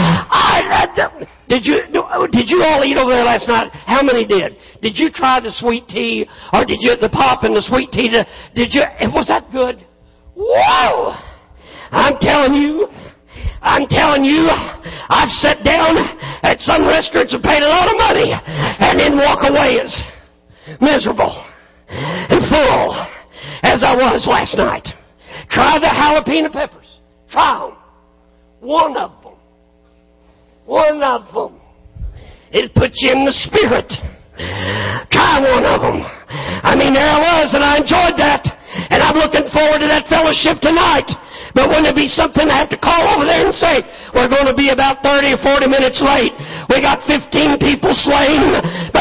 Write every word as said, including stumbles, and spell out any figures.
I, I, did you did you all eat over there last night? How many did? Did you try the sweet tea, or did you the pop and the sweet tea? Did you? Was that good? Whoa! I'm telling you, I'm telling you, I've sat down at some restaurants and paid a lot of money, and then walk away as miserable and full as I was last night. Try the jalapeno peppers. Try them. One of them. One of them. It'll put you in the spirit. Try one of them. I mean, there I was, and I enjoyed that. And I'm looking forward to that fellowship tonight. But wouldn't it be something I have to call over there and say, we're going to be about thirty or forty minutes late. We got fifteen people slain, but